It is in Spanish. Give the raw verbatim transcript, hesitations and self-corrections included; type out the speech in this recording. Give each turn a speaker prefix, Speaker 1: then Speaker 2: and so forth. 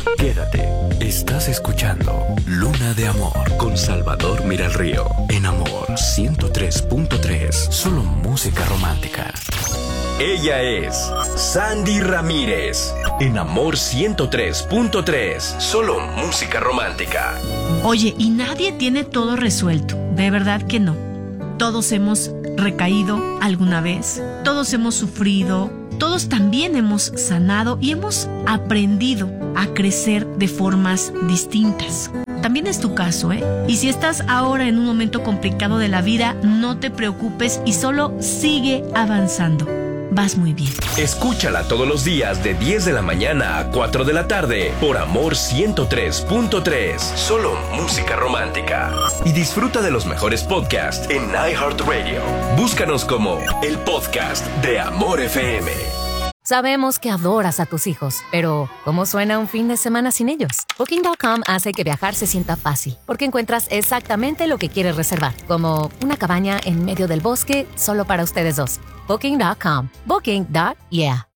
Speaker 1: Quédate. Estás escuchando Luna de Amor con Salvador Miralrío en Amor ciento tres punto tres. Solo música romántica. Ella es Sandy Ramírez en Amor ciento tres punto tres. Solo música romántica.
Speaker 2: Oye, y nadie tiene todo resuelto. De verdad que no. Todos hemos recaído alguna vez. Todos hemos sufrido. Todos también hemos sanado y hemos aprendido a crecer de formas distintas. También es tu caso, ¿eh? Y si estás ahora en un momento complicado de la vida, no te preocupes y solo sigue avanzando. Vas muy bien.
Speaker 1: Escúchala todos los días de diez de la mañana a cuatro de la tarde por Amor ciento tres punto tres. Solo música romántica. Y disfruta de los mejores podcasts en iHeartRadio. Búscanos como el podcast de Amor F M.
Speaker 3: Sabemos que adoras a tus hijos, pero ¿cómo suena un fin de semana sin ellos? Booking punto com hace que viajar se sienta fácil, porque encuentras exactamente lo que quieres reservar, como una cabaña en medio del bosque solo para ustedes dos. Booking punto com. Booking. Yeah.